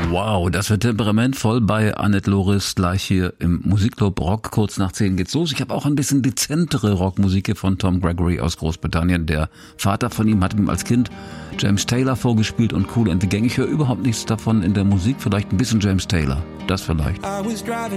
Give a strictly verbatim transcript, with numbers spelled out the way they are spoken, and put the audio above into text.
Wow, das wird temperamentvoll bei Annette Loris gleich hier im Musikclub Rock. Kurz nach zehn geht's los. Ich habe auch ein bisschen dezentere Rockmusik hier von Tom Gregory aus Großbritannien. Der Vater von ihm hat ihm als Kind James Taylor vorgespielt und Kool and the Gang. Ich höre überhaupt nichts davon in der Musik. Vielleicht ein bisschen James Taylor. Das vielleicht. I was driving